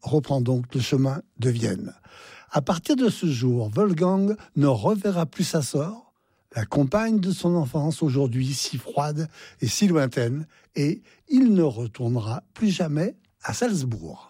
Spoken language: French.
reprend donc le chemin de Vienne. À partir de ce jour, Wolfgang ne reverra plus sa sœur, la compagne de son enfance, aujourd'hui si froide et si lointaine, et il ne retournera plus jamais à Salzbourg.